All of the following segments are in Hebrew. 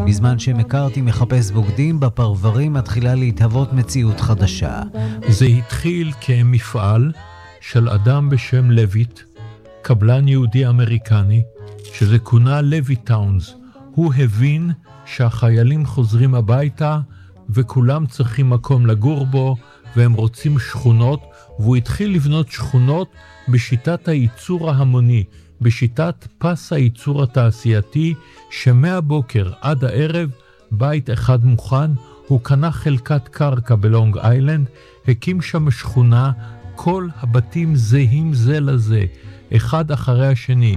בזמן שמקארתי מחפש בוגדים, בפרברים מתחילה להתהוות מציאות חדשה. זה התחיל כמפעל של אדם בשם לויט, קבלן יהודי אמריקני, שזה כונה לוי טאונס. הוא הבין שהחיילים חוזרים הביתה וכולם צריכים מקום לגור בו והם רוצים שכונות, והוא התחיל לבנות שכונות בשיטת הייצור ההמוני, בשיטת פס הייצור התעשייתי, שמהבוקר עד הערב בית אחד מוכן. הוא קנה חלקת קרקע בלונג איילנד, הקים שם שכונה, כל הבתים זהים זה לזה, אחד אחרי השני.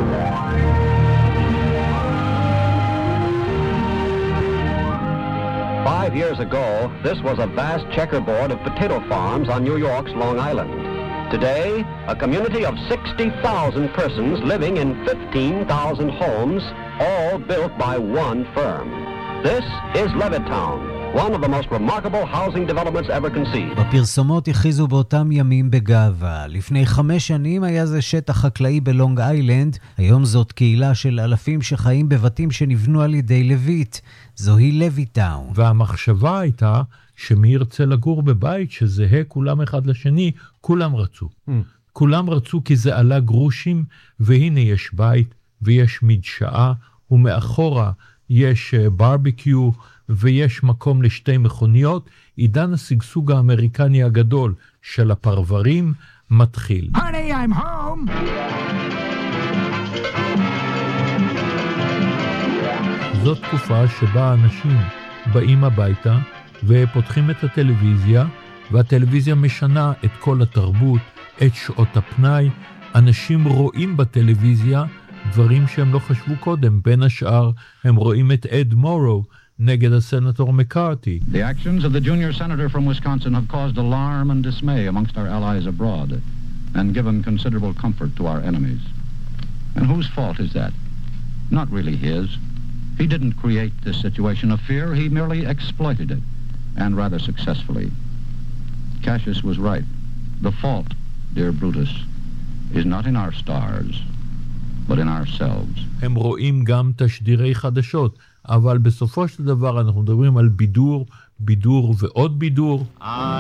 Five years ago, this was a vast checkerboard of potato farms on New York's Long Island. Today, a community of 60,000 persons living in 15,000 homes, all built by one firm. This is Levittown, one of the most remarkable housing developments ever conceived. בפרסומות הכריזו באותם ימים בגאווה. לפני 5 שנים היה זה שטח חקלאי בלונג איילנד, היום זאת קהילה של אלפים שחיים בבתים שנבנו על ידי לויט. זוהי לויטאון. והמחשבה הייתה שמי ירצה לגור בבית שזהה כולם אחד לשני, כולם רצו. כולם רצו כי זה עלה גרושים, והנה יש בית ויש מדשאה, ומאחורה יש ברביקיו, ויש מקום לשתי מכוניות. עידן הסגסוג האמריקני הגדול של הפרברים מתחיל. Honey, I'm home! זאת תקופה שבה אנשים באים הביתה ופותחים את הטלוויזיה, והטלוויזיה משנה את כל התרבות, את שעות הפנאי. אנשים רואים בטלוויזיה דברים שהם לא חשבו קודם. בין השאר הם רואים את אד מורו נגד הסנטור מקארתי. The actions of the junior senator from Wisconsin have caused alarm and dismay amongst our allies abroad and given considerable comfort to our enemies. And whose fault is that? Not really his. He didn't create this situation of fear, he merely exploited it, and rather successfully. Cassius was right. The fault, dear Brutus, is not in our stars, but in ourselves. הם רואים גם תשדירי חדשות, אבל בסופו של דבר אנחנו מדברים על בידור, בידור ועוד בידור.